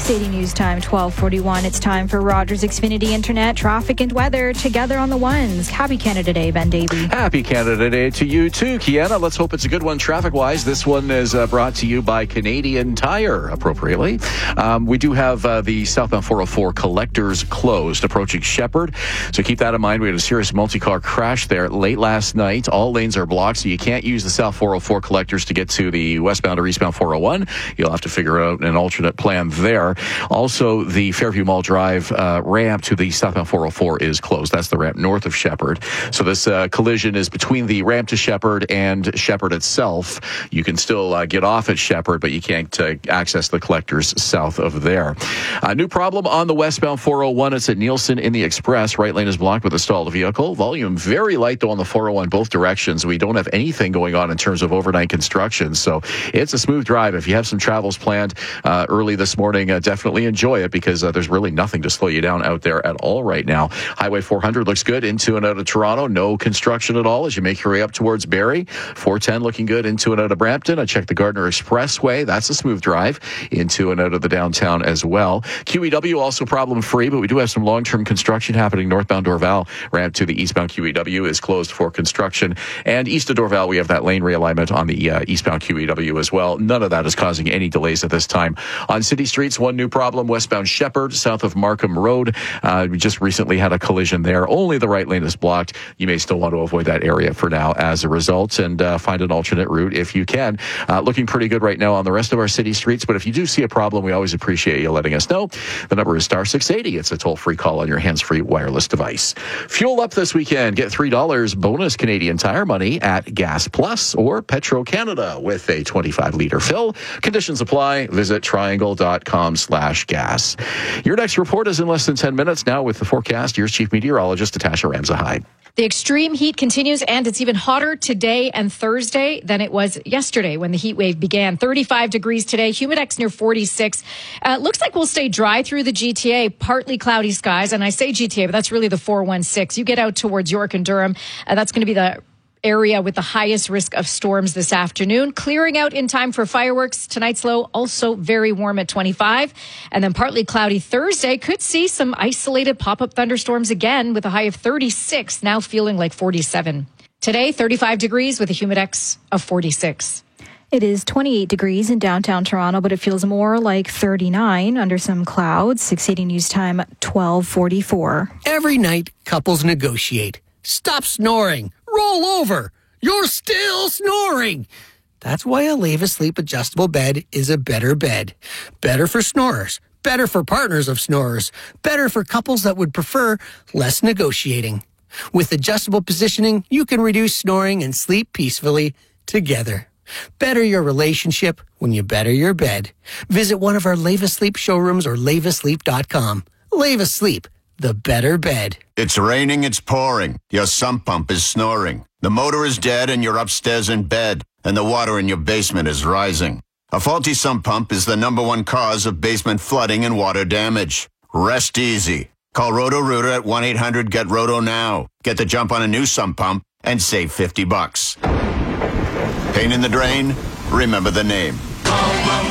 680 News Time, 12:41. It's time for Rogers Xfinity Internet, traffic and weather together on the ones. Happy Canada Day, Ben Davey. Happy Canada Day to you too, Kiana. Let's hope it's a good one traffic-wise. This one is brought to you by Canadian Tire, appropriately. We do have the southbound 404 collectors closed approaching Shepherd, so keep that in mind. We had a serious multi-car crash there late last night. All lanes are blocked, so you can't use the south 404 collectors to get to the westbound or eastbound 401. You'll have to figure out an alternate plan there. Also, the Fairview Mall Drive ramp to the southbound 404 is closed. That's the ramp north of Shepherd. So this collision is between the ramp to Shepherd and Shepherd itself. You can still get off at Shepherd, but you can't access the collectors south of there. A new problem on the westbound 401. It's at Nielsen in the Express. Right lane is blocked with a stalled vehicle. Volume very light, though, on the 401 both directions. We don't have anything going on in terms of overnight construction, so it's a smooth drive. If you have some travels planned early this morning, definitely enjoy it, because there's really nothing to slow you down out there at all right now. Highway 400 looks good into and out of Toronto. No construction at all as you make your way up towards Barrie. 410 looking good into and out of Brampton. I checked the Gardner Expressway. That's a smooth drive into and out of the downtown as well. QEW also problem-free, but we do have some long-term construction happening. Northbound Dorval ramp to the eastbound QEW is closed for construction. And east of Dorval, we have that lane realignment on the eastbound QEW as well. None of that is causing any delays at this time. On city streets, one new problem, westbound Shepherd, south of Markham Road. We just recently had a collision there. Only the right lane is blocked. You may still want to avoid that area for now as a result, and find an alternate route if you can. Looking pretty good right now on the rest of our city streets, but if you do see a problem, we always appreciate you letting us know. The number is star 680. It's a toll-free call on your hands-free wireless device. Fuel up this weekend. Get $3 bonus Canadian Tire money at Gas Plus or Petro-Canada with a 25-liter fill. Conditions apply. Visit triangle.com/gas. Your next report is in less than 10 minutes now with the forecast. Here's Chief Meteorologist Natasha Ramzahide. The extreme heat continues, and it's even hotter today and Thursday than it was yesterday when the heat wave began. 35 degrees today, humidex near 46. Looks like we'll stay dry through the GTA, partly cloudy skies. And I say GTA, but that's really the 416. You get out towards York and Durham, that's going to be the area with the highest risk of storms this afternoon. Clearing out in time for fireworks. Tonight's low also very warm at 25. And then partly cloudy Thursday. Could see some isolated pop-up thunderstorms again with a high of 36, now feeling like 47. Today, 35 degrees with a humidex of 46. It is 28 degrees in downtown Toronto, but it feels more like 39 under some clouds. 680 News Time, 12:44. Every night, couples negotiate. Stop snoring. Roll over. You're still snoring. That's why a Leva Sleep adjustable bed is a better bed. Better for snorers. Better for partners of snorers. Better for couples that would prefer less negotiating. With adjustable positioning, you can reduce snoring and sleep peacefully together. Better your relationship when you better your bed. Visit one of our Leva Sleep showrooms or levasleep.com. Leva Sleep, the better bed. It's raining, it's pouring. Your sump pump is snoring. The motor is dead and you're upstairs in bed, and the water in your basement is rising. A faulty sump pump is the #1 cause of basement flooding and water damage. Rest easy. Call Roto-Rooter at 1-800-GET-ROTO now. Get the jump on a new sump pump and save $50. Pain in the drain? Remember the name.